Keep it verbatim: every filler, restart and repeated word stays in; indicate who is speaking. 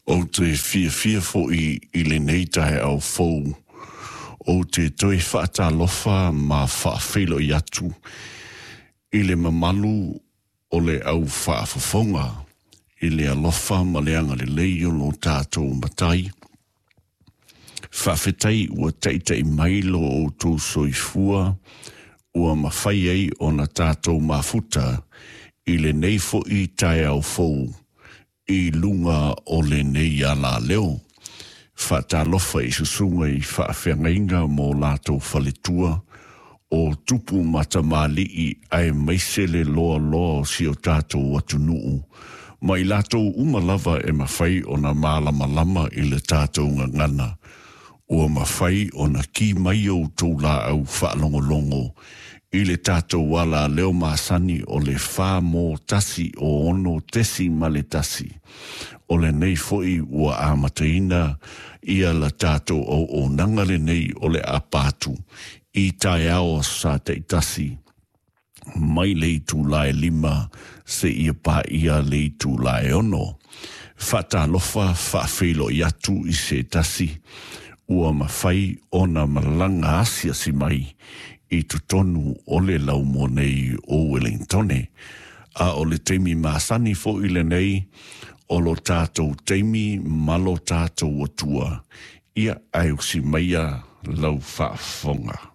Speaker 1: O te fia fia fo i, i le neitai au fou. O te toi whaata lofa ma whaafelo i atu. I le mamalu o le au whaafafonga. I le alofa ma le anga le leio no tātou matai. Whawhetai ua teitei mailo o tō soifua. Ua mawhai ei o na tātou mafuta. I le neifo i tai au fou. I lunga o le nei ala leo. Whaatalofa i susunga i whaawhengainga mō lātou whaletua. O tupu matamali i ai meisele loa loa si o tātou atunuu. Mai lātou umalava e mawhai o na mālama lama i le tātou ngangana. Ua mawhai o na ki mai o tō la au whaalongolongo. I le tātou wala leo māsani o le whā mō tasi o ono tesi ma le tasi. O le nei foi ua amataina ia la tātou o o nangale nei o le apatu. I tai ao sa te tasi. Mai le tu lai lima se ia pa ia le tu lai ono. Fata lofa fa felo yatu i se tasi. Ua mawhai ona malanga asia si mai. I tutonu o le laumo nei o Wellingtone. A o le teimi māsani fo i le nei, o lo tātou teimi malo tātou atua. Ia ai usi maia lau whaafonga.